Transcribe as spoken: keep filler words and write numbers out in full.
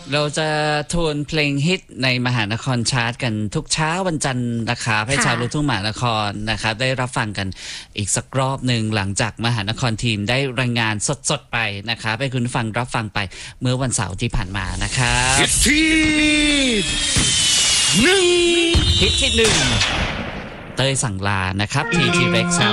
เราจะทวนเพลงฮิตในมหานครชาร์ตกันทุกเช้าวันจันทร์นะคะให้ชาวลูกทุ่งมหานครนะคะได้รับฟังกันอีกสักรอบหนึ่งหลังจากมหานครทีมได้รายงานสดๆไปนะคะให้คุณฟังรับฟังไปเมื่อวันเสาร์ที่ผ่านมานะคะฮิตที่หนึ่งฮิตที่หนึ่งเต้ยสั่งลานะครับทีทีเร็กซ์